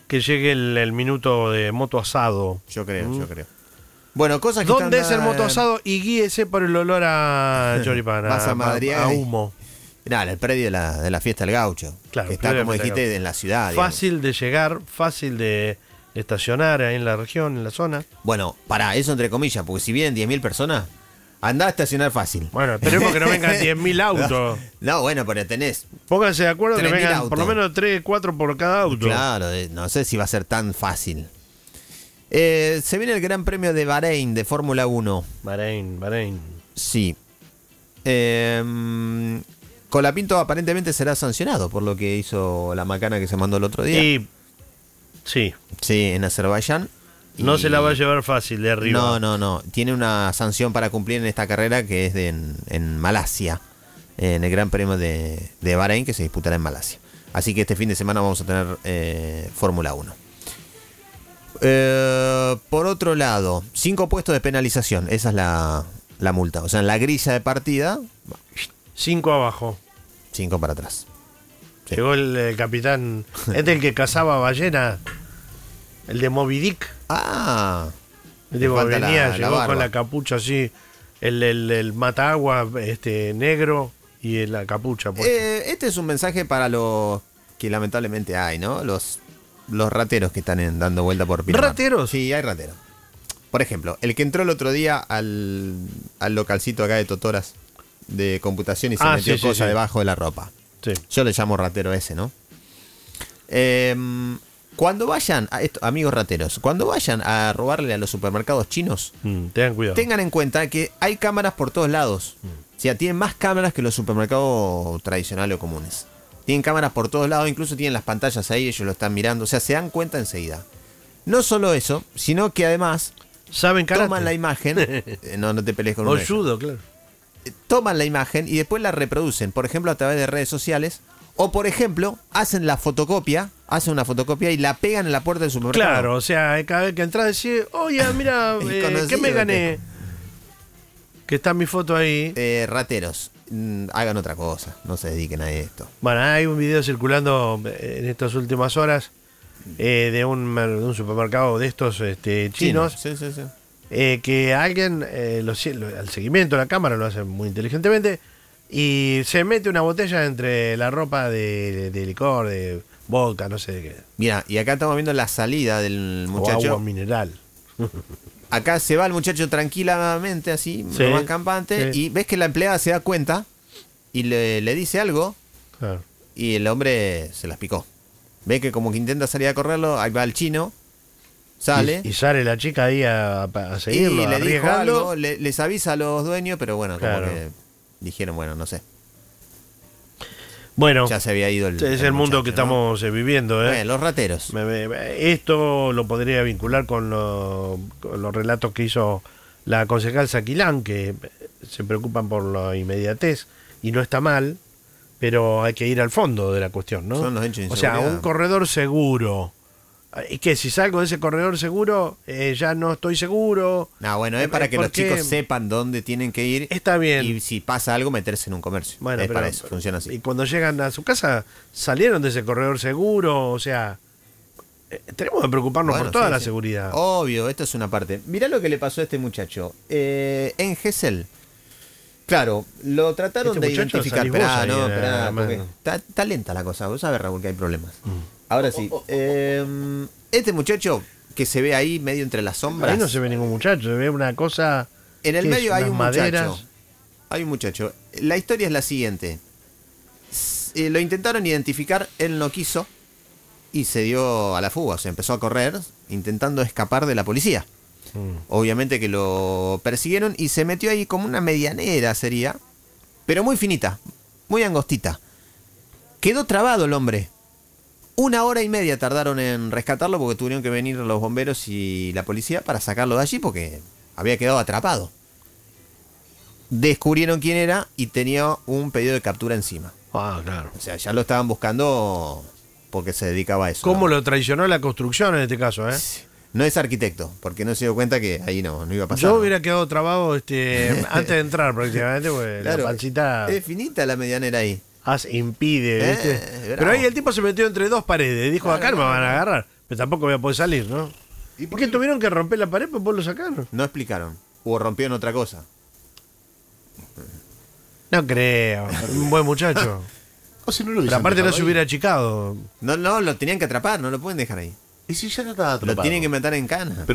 que llegue el minuto de moto asado. Yo creo. Bueno, cosas que ¿Dónde es están, el moto asado? Y guíese por el olor a choripán, Vas a Madriaga a humo. Nada, en el predio de la fiesta del gaucho. Claro, que está, como dijiste, en la ciudad. Fácil de llegar, fácil de estacionar ahí en la región, en la zona. Bueno, para eso entre comillas, porque si vienen 10.000 personas, andá a estacionar fácil. Bueno, esperemos que no vengan 10.000 autos. No, bueno, pero tenés... Pónganse de acuerdo que vengan autos. por lo menos 3, 4 por cada auto. Claro, no sé si va a ser tan fácil. Se viene el Gran Premio de Bahrein de Fórmula 1. Bahrein. Sí. Colapinto aparentemente será sancionado por lo que hizo la macana que se mandó el otro día. Y sí. Sí, en Azerbaiyán. No se la va a llevar fácil de arriba. No. Tiene una sanción para cumplir en esta carrera que es en Malasia. En el Gran Premio de Bahrein que se disputará en Malasia. Así que este fin de semana vamos a tener Fórmula 1. Por otro lado, 5 puestos de penalización. Esa es la multa. O sea, en la grilla de partida, 5 abajo. 5 para atrás. Sí. Llegó el capitán. ¿Este el que cazaba ballena? El de Moby Dick. Ah. Digo, venía, llegó barba. con la capucha así. El mataagua negro y la capucha. Este es un mensaje para los que lamentablemente hay, ¿no? Los rateros que están dando vuelta por Pinamar. ¿Rateros? Sí, hay rateros. Por ejemplo, el que entró el otro día al localcito acá de Totoras de computación y se metió cosas debajo de la ropa. Sí. Yo le llamo ratero ese, ¿no? Cuando vayan, amigos rateros, cuando vayan a robarle a los supermercados chinos, tengan cuidado. tengan en cuenta que hay cámaras por todos lados. O sea, tienen más cámaras que los supermercados tradicionales o comunes. Tienen cámaras por todos lados, incluso tienen las pantallas ahí, ellos lo están mirando. O sea, se dan cuenta enseguida. No solo eso, sino que además ¿saben karate? Toman la imagen. No te pelees con o uno. judo, claro. Toman la imagen y después la reproducen, por ejemplo, a través de redes sociales. O, por ejemplo, hacen una fotocopia y la pegan en la puerta del supermercado. Claro, o sea, cada vez que entras decís, oye, mira, ¿qué me gané? Que está mi foto ahí. Rateros, hagan otra cosa, no se dediquen a esto. Bueno, hay un video circulando en estas últimas horas de un supermercado de estos chinos. Sí. Que alguien, al seguimiento de la cámara, lo hace muy inteligentemente, y se mete una botella entre la ropa de licor, de vodka, no sé de qué. Mira, y acá estamos viendo la salida del muchacho. O agua mineral. Acá se va el muchacho tranquilamente, así, Sí, más campante, sí. y ves que la empleada se da cuenta y le dice algo, Claro. y el hombre se las picó. Ve que como que intenta salir a correrlo, ahí va el chino, sale. Y sale la chica ahí a seguirlo, Y le dijo arriesgando. algo, les avisa a los dueños, pero bueno, Claro. como que dijeron, bueno, no sé. Bueno, Ya se había ido es el mundo muchacho, que ¿no? estamos viviendo. Los rateros. Esto lo podría vincular con los relatos que hizo la concejal Saquilán, que se preocupan por la inmediatez, y no está mal, pero hay que ir al fondo de la cuestión, ¿no? Son los hechos de O sea, inseguridad. un corredor seguro. ¿Y qué? Si salgo de ese corredor seguro, ya no estoy seguro. No, bueno, es para que los porque chicos sepan dónde tienen que ir. Está bien. Y si pasa algo, meterse en un comercio. Bueno, es pero, para eso, funciona así. Y cuando llegan a su casa, salieron de ese corredor seguro, o sea, tenemos que preocuparnos Bueno, por toda sí, la sí. seguridad. Obvio, esto es una parte. Mirá lo que le pasó a este muchacho. En Gesell. Claro, lo trataron Este de muchacho identificar. salís vos Esperá, ahí, no, esperá, porque mano. está lenta la cosa. Vos sabés, Raúl, que hay problemas. Ahora sí. Este muchacho que se ve ahí medio entre las sombras. Ahí no se ve ningún muchacho, se ve una cosa. En el ¿qué medio es? hay Unas un maderas. muchacho. Hay un muchacho. La historia es la siguiente. Lo intentaron identificar, él no quiso y se dio a la fuga. O sea, empezó a correr intentando escapar de la policía. Obviamente que lo persiguieron y se metió ahí como una medianera sería, pero muy finita, muy angostita. Quedó trabado el hombre. 1 hora y media tardaron en rescatarlo porque tuvieron que venir los bomberos y la policía para sacarlo de allí porque había quedado atrapado. Descubrieron quién era y tenía un pedido de captura encima. Ah, claro. O sea, ya lo estaban buscando porque se dedicaba a eso. ¿Cómo ¿no? lo traicionó la construcción en este caso, No es arquitecto, porque no se dio cuenta que ahí no iba a pasar. Yo hubiera quedado trabado antes de entrar prácticamente, porque Claro, la pancita es finita la medianera ahí. impide, ¿viste? Bravo. Pero ahí el tipo se metió entre dos paredes, dijo, acá no me van a agarrar. Pero tampoco voy a poder salir, ¿no? ¿Y ¿Por qué tuvieron que romper la pared para poderlo sacar? No explicaron. O rompieron otra cosa. No creo. Un buen muchacho. O si no lo Pero hubiesen aparte no dejado se ahí. hubiera achicado. No, lo tenían que atrapar, no lo pueden dejar ahí. Y si ya no estaba Lo atrapado. tienen que meter en cana.